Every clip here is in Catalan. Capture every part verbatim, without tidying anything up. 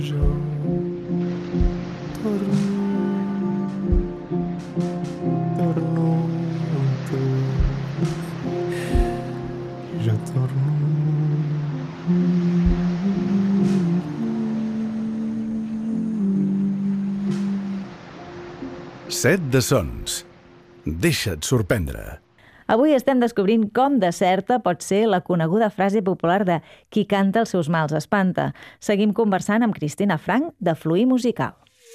Jo torno, torno amb tu, ja torno. Set de sons. Deixa't sorprendre. Avui estem descobrint com de certa pot ser la coneguda frase popular de qui canta els seus mals espanta. Seguim conversant amb Cristina Frank, de Fluir Musical.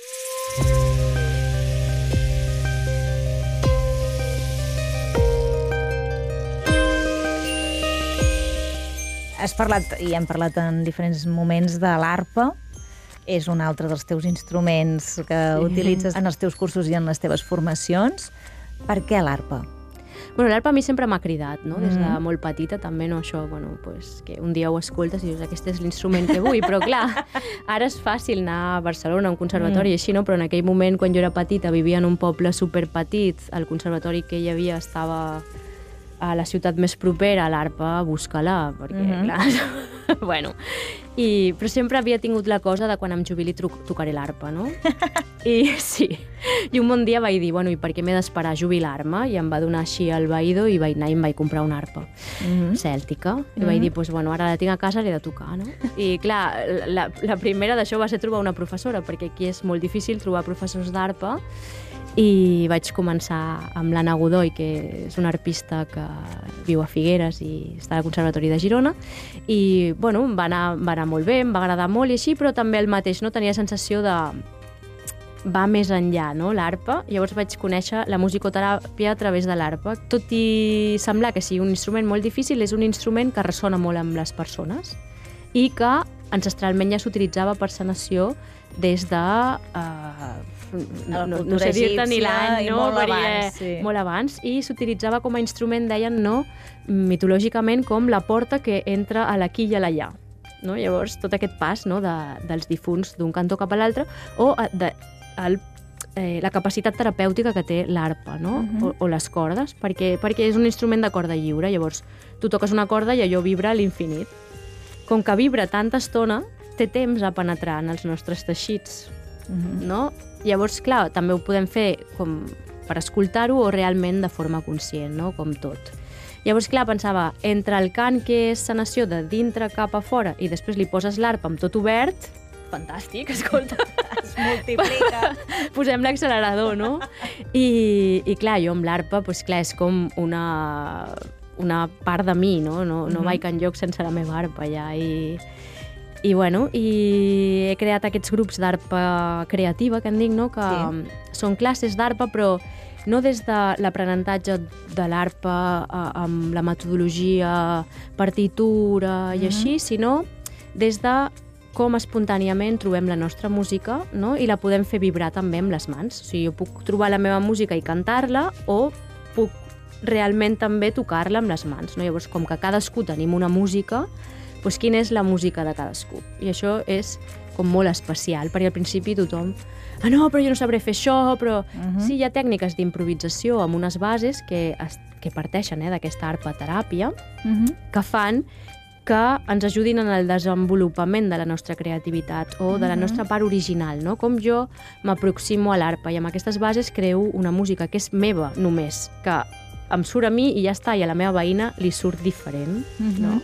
Has parlat, i hem parlat en diferents moments, de l'arpa. És un altre dels teus instruments que sí. utilitzes en els teus cursos i en les teves formacions. Per què l'arpa? Bueno, l'arpa a mi sempre m'ha cridat, no? Des de molt petita també, no? Això, bueno, pues, que un dia ho escoltes i dius, aquest és l'instrument que vull, però clar, ara és fàcil anar a Barcelona, a un conservatori, mm. així, no? Però en aquell moment, quan jo era petita, vivia en un poble superpetit, el conservatori que hi havia estava a la ciutat més propera, l'arpa, busca-la, perquè, mm-hmm. clar, bueno... I, però sempre havia tingut la cosa de quan em jubili tocaré l'arpa, no? I sí, i un bon dia vaig dir, bueno, i per què m'he d'esperar a jubilar-me? I em va donar així el veïdo i vaig anar i em vaig comprar una arpa mm-hmm. cèltica. I mm-hmm. vaig dir, pues, bueno, ara la tinc a casa, l'he de tocar, no? I clar, la, la primera d'això va ser trobar una professora, perquè aquí és molt difícil trobar professors d'arpa. I vaig començar amb l'Anna Godoy, que és una arpista que viu a Figueres i està al Conservatori de Girona. I, bueno, va anar, va anar molt bé, em va agradar molt i així, però també el mateix, no? Tenia sensació de... va més enllà, no?, l'arpa. Llavors vaig conèixer la musicoteràpia a través de l'arpa. Tot i semblar que sigui un instrument molt difícil, és un instrument que ressona molt amb les persones i que ancestralment ja s'utilitzava per sanació des de... Uh, no, no, no sé dir-te ni l'any, no? Molt abans, sí. Molt abans, i s'utilitzava com a instrument, deien, no, mitològicament, com la porta que entra a l'aquí i a l'allà. No? Llavors, tot aquest pas, no, de, dels difunts d'un cantó cap a l'altre, o de, el, eh, la capacitat terapèutica que té l'arpa, no? Uh-huh. o, o les cordes, perquè, perquè és un instrument de corda lliure. Llavors, tu toques una corda i allò vibra a l'infinit. Com que vibra tanta estona, té temps a penetrar en els nostres teixits, uh-huh. no? Llavors, clar, també ho podem fer com per escoltar-ho o realment de forma conscient, no? Com tot. Llavors, clar, pensava, entre el cant, que és sanació de dintre cap a fora, i després li poses l'arpa amb tot obert, fantàstic, escolta. Es multiplica. Posem l'accelerador, no? I, i clar, jo amb l'arpa, doncs, clar, és com una, una part de mi, no? No, no mm-hmm. vaig enlloc sense la meva arpa, ja, i... I, bueno, i he creat aquests grups d'arpa creativa, que en dic, no? Que sí. Són classes d'arpa, però no des de l'aprenentatge de l'arpa amb la metodologia, partitura i mm-hmm. així, sinó des de com espontàniament trobem la nostra música, no? I la podem fer vibrar també amb les mans. O sigui, jo puc trobar la meva música i cantar-la, o puc realment també tocar-la amb les mans, no? Llavors, com que cadascú tenim una música, doncs quina és la música de cadascú. I això és com molt especial, perquè al principi tothom ah, no, però jo no sabré fer això, però... Uh-huh. Sí, hi ha tècniques d'improvisació amb unes bases que, es, que parteixen eh, d'aquesta arpateràpia, uh-huh. que fan que ens ajudin en el desenvolupament de la nostra creativitat o de la nostra part original, no? Com jo m'aproximo a l'arpa i amb aquestes bases creo una música que és meva només, que em surt a mi i ja està, i a la meva veïna li surt diferent, uh-huh. no?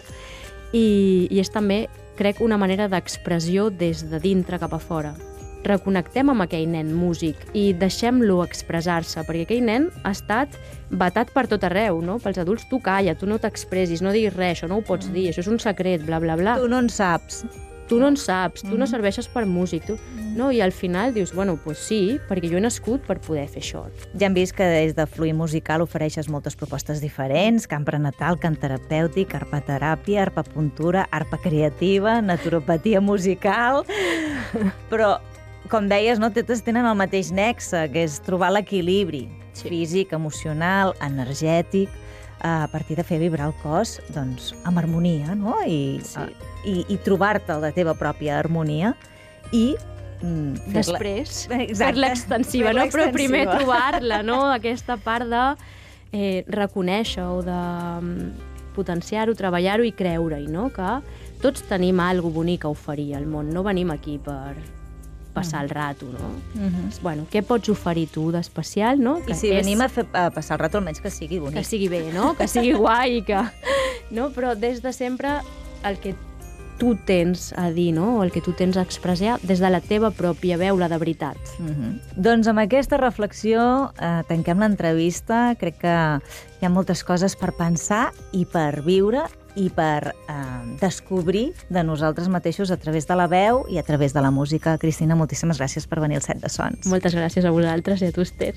I, i és també, crec, una manera d'expressió des de dintre cap a fora. Reconnectem amb aquell nen músic i deixem-lo expressar-se, perquè aquell nen ha estat vetat per tot arreu, no? Pels adults, tu calla, tu no t'expressis, no diguis res, això no ho pots dir, això és un secret, bla, bla, bla. Tu no en saps. Tu no en saps, tu mm-hmm. no serveixes per músic, tu... no? I al final dius, bueno, doncs pues sí, perquè jo he nascut per poder fer això. Ja hem vist que des de Fluir Musical ofereixes moltes propostes diferents, cant prenatal, cant terapèutic, arpateràpia, arpapuntura, arpa creativa, naturopatia musical, però, com deies, no, totes tenen el mateix nexe, que és trobar l'equilibri sí. físic, emocional, energètic, a partir de fer vibrar el cos doncs, amb harmonia, no? I, sí. i, i trobar-te la teva pròpia harmonia i mm, després fer-la extensiva, fer no? Però primer trobar-la, no? Aquesta part de eh, reconèixer o de potenciar-ho, treballar-ho i creure-hi, no? Que tots tenim alguna bonic a oferir al món, no venim aquí per passar el rato, no? Mhm. Bueno, què pots oferir tu d'especial, no? I si venim a, fer, a passar el rato, almenys que sigui bonic. Que sigui bé, no? Que sigui guai, que... No? Però des de sempre el que tu tens a dir, no? O el que tu tens a expressar des de la teva pròpia veu, la de veritat. Mm-hmm. Doncs amb aquesta reflexió eh, tanquem l'entrevista. Crec que hi ha moltes coses per pensar i per viure i per eh, descobrir de nosaltres mateixos a través de la veu i a través de la música. Cristina, moltíssimes gràcies per venir al Set de Sons. Moltes gràcies a vosaltres i a tu, Esther.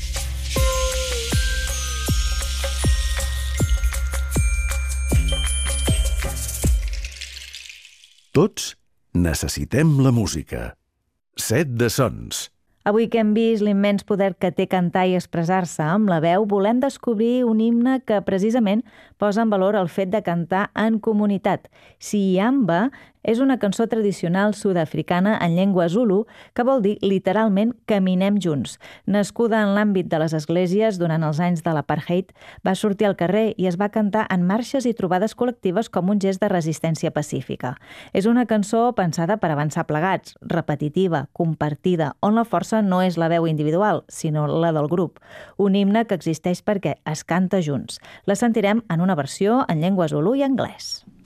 Tots necessitem la música. Set de Sons. Avui que hem vist l'immens poder que té cantar i expressar-se amb la veu, volem descobrir un himne que precisament posa en valor el fet de cantar en comunitat. Siyamba és una cançó tradicional sud-africana en llengua zulu que vol dir literalment caminem junts. Nascuda en l'àmbit de les esglésies durant els anys de l'apartheid, va sortir al carrer i es va cantar en marxes i trobades col·lectives com un gest de resistència pacífica. És una cançó pensada per avançar plegats, repetitiva, compartida, on la força no és la veu individual, sinó la del grup. Un himne que existeix perquè es canta junts. La sentirem en una versió en llengua zulu i anglès.